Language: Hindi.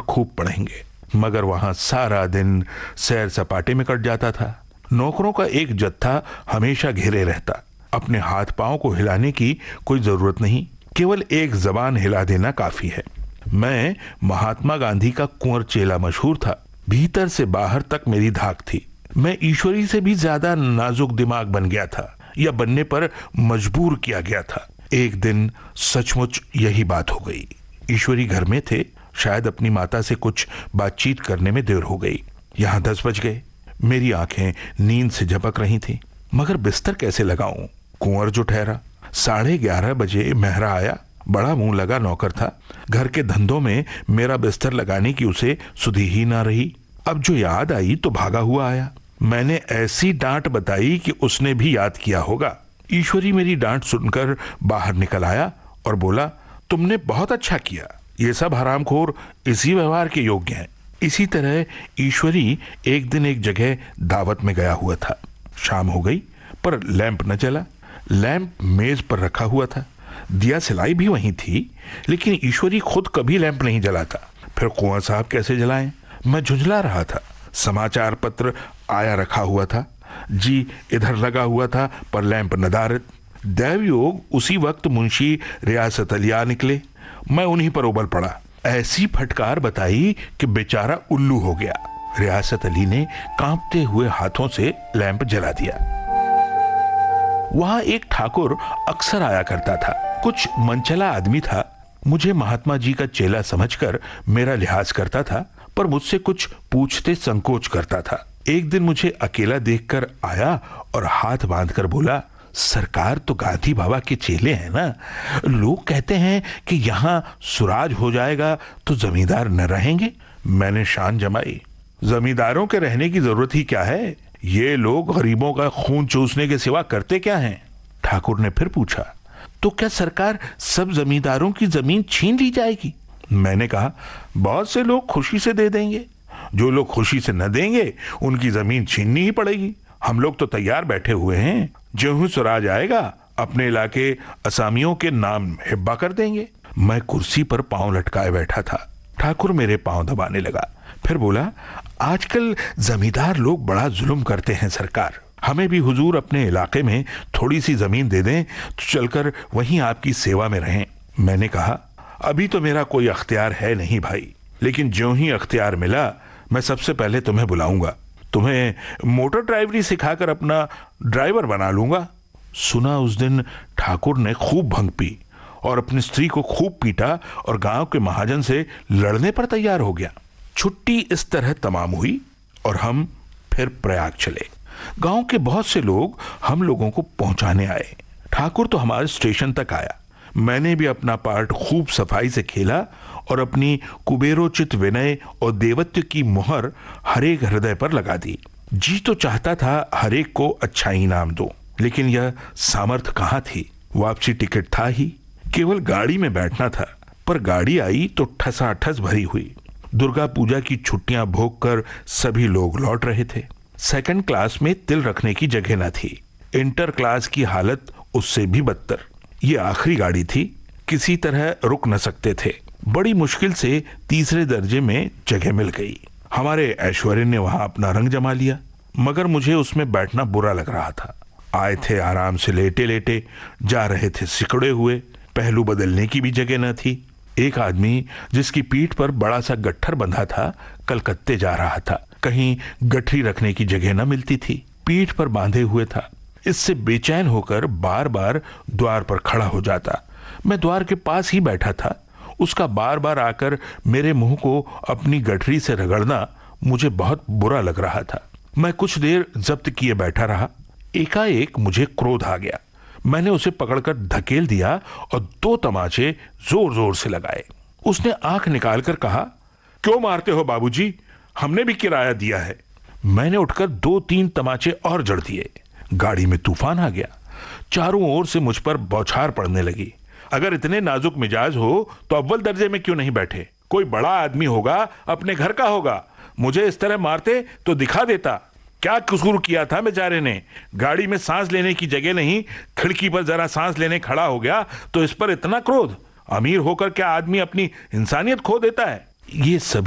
खूब पढ़ेंगे, मगर वहां सारा दिन सैर सपाटे में कट जाता था। नौकरों का एक जत्था हमेशा घेरे रहता। अपने हाथ पांव को हिलाने की कोई जरूरत नहीं, केवल एक जबान हिला देना काफी है। मैं महात्मा गांधी का कुंवर चेला मशहूर था। भीतर से बाहर तक मेरी धाक थी। मैं ईश्वरी से भी ज्यादा नाजुक दिमाग बन गया था, या बनने पर मजबूर किया गया था। एक दिन सचमुच यही बात हो गई। ईश्वरी घर में थे, शायद अपनी माता से कुछ बातचीत करने में देर हो गई। यहां 10 बज गए। मेरी आंखें नींद से झपक रही थी, मगर बिस्तर कैसे लगाऊं? कुंवर जो ठहरा। 11:30 बजे मेहरा आया। बड़ा मुंह लगा नौकर था। घर के धंधों में मेरा बिस्तर लगाने की उसे सुधि ही ना रही। अब जो याद आई तो भागा हुआ आया। मैंने ऐसी डांट बताई कि उसने भी याद किया होगा। ईश्वरी मेरी डांट सुनकर बाहर निकल आया और बोला, तुमने बहुत अच्छा किया। ये सब हरामखोर इसी व्यवहार के योग्य हैं। इसी तरह ईश्वरी एक दिन एक जगह दावत में गया हुआ था। शाम हो गई पर लैंप न जला। लैंप मेज पर रखा हुआ था। दिया सिलाई भी वहीं थी, लेकिन ईश्वरी खुद कभी लैंप नहीं जलाता। फिर कुंवर साहब कैसे जलाएं? मैं झुंझला रहा था। समाचार पत्र आया रखा हुआ था। जी इधर लगा हुआ था पर लैंप नदारद। दैवयोग उसी वक्त मुंशी रियासत अली आ निकले। मैं उन्हीं पर उबल पड़ा। ऐसी फटकार बताई कि बेचारा उल्लू हो गया। रियासत अली ने कांपते हुए हाथों से लैंप जला दिया। वहां एक ठाकुर अक्सर आया करता था। कुछ मनचला आदमी था। मुझे महात्मा जी का चेला समझकर मेरा लिहाज करता था, पर मुझसे कुछ पूछते संकोच करता था। एक दिन मुझे अकेला देखकर आया और हाथ बांधकर बोला, सरकार तो गांधी बाबा के चेले हैं ना। लोग कहते हैं कि यहाँ सुराज हो जाएगा तो जमींदार न रहेंगे। मैंने शान जमाई, जमींदारों के रहने की जरूरत ही क्या है? ये लोग गरीबों का खून चूसने के सिवा करते क्या हैं? ठाकुर ने फिर पूछा, तो क्या सरकार सब जमींदारों की जमीन छीन ली जाएगी? मैंने कहा, बहुत से लोग खुशी से दे देंगे। जो लोग खुशी से न देंगे उनकी जमीन छीननी ही पड़ेगी। हम लोग तो तैयार बैठे हुए हैं। जो स्वराज आएगा अपने इलाके असामियों के नाम हिब्बा कर देंगे। मैं कुर्सी पर पांव लटकाए बैठा था। ठाकुर मेरे पांव दबाने लगा। फिर बोला, आजकल जमींदार लोग बड़ा जुल्म करते हैं सरकार। हमें भी हुजूर अपने इलाके में थोड़ी सी जमीन दे दें तो चलकर वहीं आपकी सेवा में रहें। मैंने कहा, अभी तो मेरा कोई अख्तियार है नहीं भाई, लेकिन ज्यों ही अख्तियार मिला मैं सबसे पहले तुम्हें बुलाऊंगा। तुम्हें मोटर ड्राइवरी सिखाकर अपना ड्राइवर बना लूंगा। सुना उस दिन ठाकुर ने खूब भंग पी और अपनी स्त्री को खूब पीटा और गांव के महाजन से लड़ने पर तैयार हो गया। छुट्टी इस तरह तमाम हुई और हम फिर प्रयाग चले। गांव के बहुत से लोग हम लोगों को पहुंचाने आए। ठाकुर तो हमारे स्टेशन तक आया। मैंने भी अपना पार्ट खूब सफाई से खेला और अपनी कुबेरोचित विनय और देवत्व की मुहर हरेक हृदय पर लगा दी। जी तो चाहता था हरेक को अच्छा इनाम दो, लेकिन यह सामर्थ्य कहाँ थी। वापसी टिकट था ही, केवल गाड़ी में बैठना था। पर गाड़ी आई तो ठसाठस भरी हुई। दुर्गा पूजा की छुट्टियां भोग कर सभी लोग लौट रहे थे। सेकंड क्लास में तिल रखने की जगह न थी। इंटर क्लास की हालत उससे भी बदतर। ये आखिरी गाड़ी थी, किसी तरह रुक न सकते थे। बड़ी मुश्किल से तीसरे दर्जे में जगह मिल गई। हमारे ऐश्वर्य ने वहां अपना रंग जमा लिया, मगर मुझे उसमें बैठना बुरा लग रहा था। आए थे आराम से लेटे लेटे, जा रहे थे सिकुड़े हुए। पहलू बदलने की भी जगह न थी। एक आदमी जिसकी पीठ पर बड़ा सा गट्ठर बंधा था, कलकत्ते जा रहा था। कहीं गठरी रखने की जगह न मिलती थी। पीठ पर बांधे हुए था। इससे बेचैन होकर बार बार द्वार पर खड़ा हो जाता। मैं द्वार के पास ही बैठा था। उसका बार बार आकर मेरे मुंह को अपनी गठरी से रगड़ना मुझे बहुत बुरा लग रहा था। मैं कुछ देर जब्त किए बैठा रहा। एकाएक मुझे क्रोध आ गया। मैंने उसे पकड़कर धकेल दिया और 2 तमाचे जोर जोर से लगाए। उसने आंख निकालकर कहा, क्यों मारते हो बाबूजी? हमने भी किराया दिया है। मैंने उठकर 2-3 तमाचे और जड़ दिए। गाड़ी में तूफान आ गया। चारों ओर से मुझ पर बौछार पड़ने लगी। अगर इतने नाजुक मिजाज हो तो अव्वल दर्जे में क्यों नहीं बैठे? कोई बड़ा आदमी होगा, अपने घर का होगा। मुझे इस तरह मारते तो दिखा देता। क्या कसूर किया था बेचारे ने? गाड़ी में सांस लेने की जगह नहीं, खिड़की पर जरा सांस लेने खड़ा हो गया तो इस पर इतना क्रोध? अमीर होकर क्या आदमी अपनी इंसानियत खो देता है? ये सभी